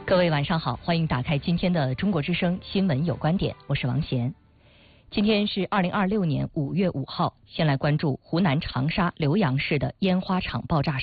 各位晚上好，欢迎打开今天的中国之声新闻有观点，我是王贤。今天是2026年5月5号，先来关注湖南长沙浏阳市的烟花厂爆炸